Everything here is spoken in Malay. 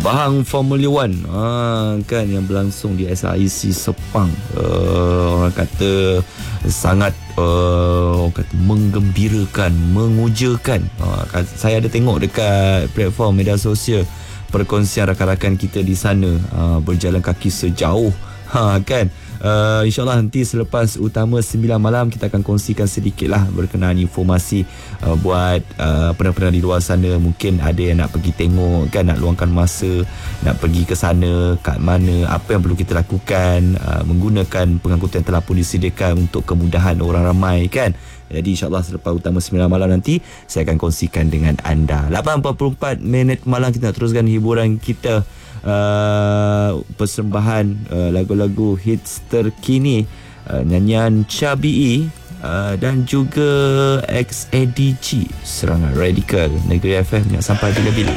Bahang Formula One kan yang berlangsung di SIC Sepang. Orang kata sangat orang kata menggembirakan, mengujakan. Saya ada tengok dekat platform media sosial perkongsian rakan-rakan kita di sana berjalan kaki sejauh kan. InsyaAllah nanti selepas utama 9 malam kita akan kongsikan sedikit lah berkenaan informasi buat pendengar-pendengar di luar sana. Mungkin ada yang nak pergi tengok kan, nak luangkan masa nak pergi ke sana, kat mana, apa yang perlu kita lakukan, menggunakan pengangkutan yang telah pun disediakan untuk kemudahan orang ramai kan. Jadi insyaAllah selepas utama 9 malam nanti saya akan kongsikan dengan anda. 8.44 minit malam kita nak teruskan hiburan kita. Persembahan lagu-lagu hits terkini, nyanyian Cabi dan juga XADG Serangan Radikal. Negeri FM yang sampai 3 bilik.